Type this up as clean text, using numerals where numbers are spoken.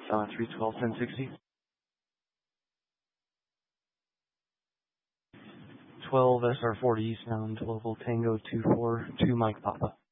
312 1060. 12 SR40 Eastbound, local Tango 242 Mike Papa.